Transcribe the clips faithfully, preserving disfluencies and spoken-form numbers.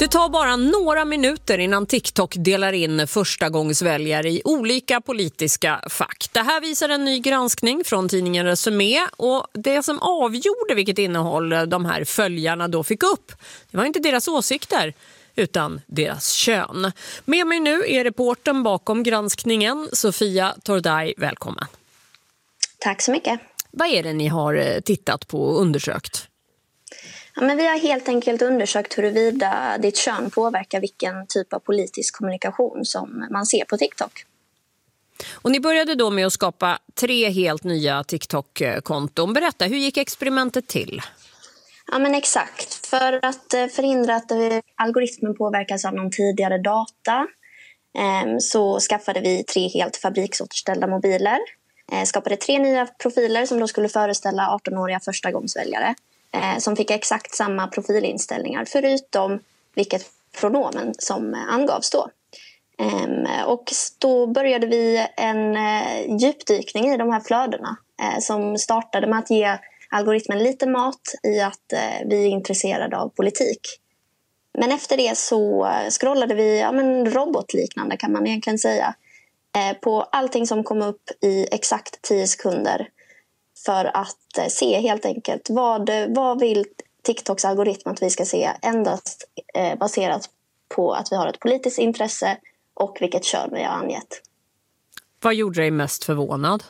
Det tar bara några minuter innan TikTok delar in förstagångsväljare i olika politiska fack. Det här visar en ny granskning från tidningen Resumé, och det som avgjorde vilket innehåll de här följarna då fick upp, det var inte deras åsikter utan deras kön. Med mig nu är reportern bakom granskningen, Sofia Tordaj. Välkommen. Tack så mycket. Vad är det ni har tittat på och undersökt? Ja, men vi har helt enkelt undersökt huruvida ditt kön påverkar vilken typ av politisk kommunikation som man ser på TikTok. Och ni började då med att skapa tre helt nya TikTok-konton. Berätta, hur gick experimentet till? Ja, men exakt. För att förhindra att algoritmen påverkas av någon tidigare data så skaffade vi tre helt fabriksåterställda mobiler. Skapade tre nya profiler som då skulle föreställa arton-åriga förstagångsväljare. Som fick exakt samma profilinställningar förutom vilket pronomen som angavs då. Och då började vi en djupdykning i de här flödena som startade med att ge algoritmen lite mat i att vi är intresserade av politik. Men efter det så scrollade vi, ja men robotliknande kan man egentligen säga, på allting som kom upp i exakt tio sekunder. För att se helt enkelt vad, vad vill TikToks algoritm att vi ska se endast eh, baserat på att vi har ett politiskt intresse och vilket kön vi har angett. Vad gjorde dig mest förvånad?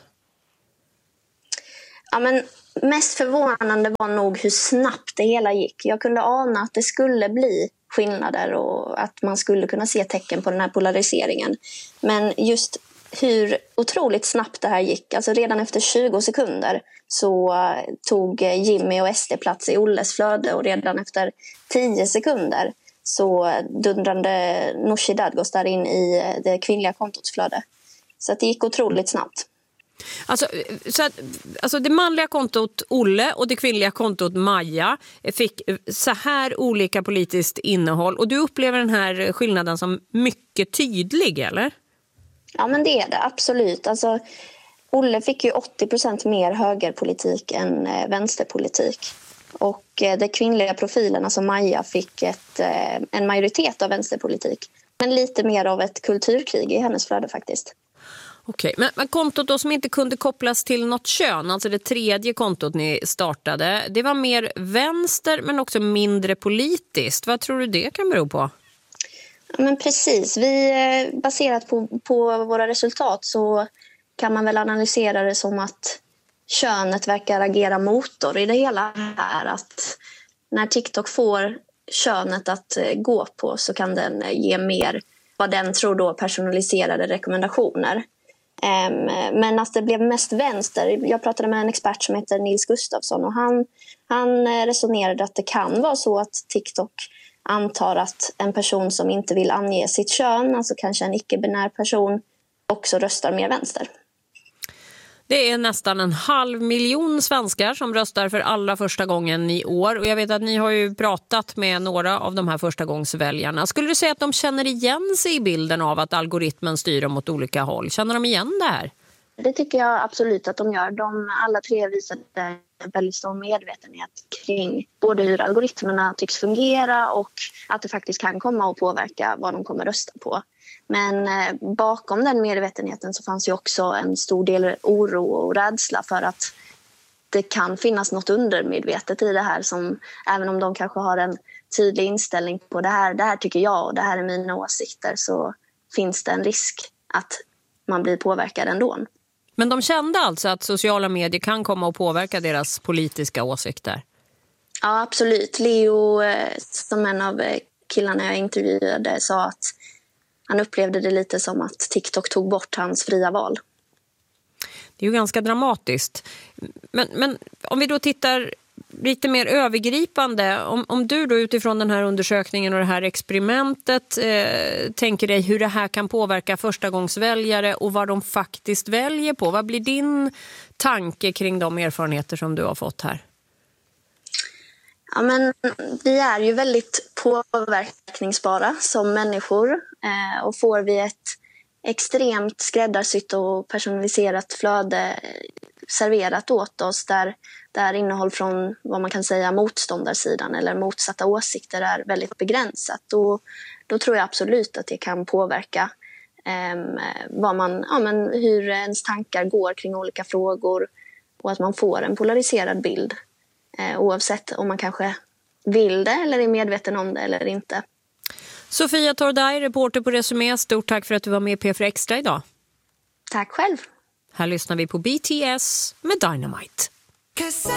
Ja, men mest förvånande var nog hur snabbt det hela gick. Jag kunde ana att det skulle bli skillnader och att man skulle kunna se tecken på den här polariseringen. Men just hur otroligt snabbt det här gick. Alltså redan efter tjugo sekunder så tog Jimmy och S D plats i Olles flöde, och redan efter tio sekunder så dundrade Nooshi Dadgostar in i det kvinnliga kontots flöde. Så att det gick otroligt snabbt. Alltså, så att, alltså det manliga kontot Olle och det kvinnliga kontot Maja fick så här olika politiskt innehåll, och du upplever den här skillnaden som mycket tydlig, eller? Ja, men det är det, absolut. Alltså, Olle fick ju åttio procent mer högerpolitik än eh, vänsterpolitik. Och eh, de kvinnliga profilerna som Maja fick ett, eh, en majoritet av vänsterpolitik. Men lite mer av ett kulturkrig i hennes flöde faktiskt. Okej, men, men kontot då som inte kunde kopplas till något kön, alltså det tredje kontot ni startade, det var mer vänster men också mindre politiskt. Vad tror du det kan bero på? Men precis, vi baserat på, på våra resultat så kan man väl analysera det som att könet verkar agera motor i det hela här. Att när TikTok får könet att gå på så kan den ge mer vad den tror då personaliserade rekommendationer. Men att det blev mest vänster, jag pratade med en expert som heter Nils Gustafsson, och han, han resonerade att det kan vara så att TikTok antar att en person som inte vill ange sitt kön, alltså kanske en icke-binär person, också röstar mer vänster. Det är nästan en halv miljon svenskar som röstar för allra första gången i år. Och jag vet att ni har ju pratat med några av de här förstagångsväljarna. Skulle du säga att de känner igen sig i bilden av att algoritmen styr dem åt olika håll? Känner de igen det här? Det tycker jag absolut att de gör. De alla tre visade en väldigt stor medvetenhet kring både hur algoritmerna tycks fungera och att det faktiskt kan komma att påverka vad de kommer rösta på. Men eh, bakom den medvetenheten så fanns ju också en stor del oro och rädsla för att det kan finnas något undermedvetet i det här som, även om de kanske har en tydlig inställning på det här, det här tycker jag och det här är mina åsikter, så finns det en risk att man blir påverkad ändå. Men de kände alltså att sociala medier kan komma att påverka deras politiska åsikter? Ja, absolut. Leo, som en av killarna jag intervjuade, sa att han upplevde det lite som att TikTok tog bort hans fria val. Det är ju ganska dramatiskt. Men, men om vi då tittar lite mer övergripande, om, om du då utifrån den här undersökningen och det här experimentet eh, tänker dig hur det här kan påverka förstagångsväljare och vad de faktiskt väljer på. Vad blir din tanke kring de erfarenheter som du har fått här? Ja, men vi är ju väldigt påverkningsbara som människor, eh, och får vi ett extremt skräddarsytt och personaliserat flöde serverat åt oss där, där innehåll från vad man kan säga motståndarsidan eller motsatta åsikter är väldigt begränsat. Och då tror jag absolut att det kan påverka eh, vad man, ja, men hur ens tankar går kring olika frågor och att man får en polariserad bild eh, oavsett om man kanske vill det eller är medveten om det eller inte. Sofia Tordaj, reporter på Resumé. Stort tack för att du var med i P fyra Extra idag. Tack själv. Här lyssnar vi på B T S med Dynamite.